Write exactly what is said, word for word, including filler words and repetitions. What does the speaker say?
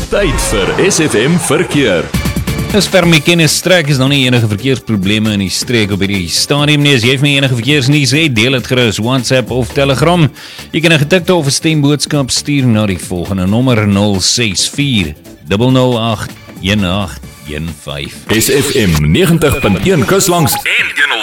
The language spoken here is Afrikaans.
Tyd vir S F M Verkeer. As ver my kennis strek is dan nie enige verkeersprobleme in die streek op hierdie stadium nie. As jy vir my enige verkeersnuus het, deel het gerus WhatsApp of Telegram. Jy kan 'n getikte of 'n stemboodskap stuur na die volgende nommer nul ses vier nul nul agt een agt een vyf. S F M negentig punt een Kuslangs en